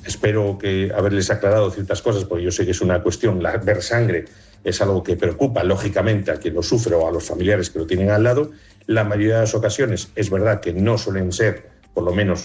espero que haberles aclarado ciertas cosas, porque yo sé que es una cuestión, ver sangre es algo que preocupa, lógicamente, a quien lo sufre o a los familiares que lo tienen al lado. La mayoría de las ocasiones es verdad que no suelen ser, por lo menos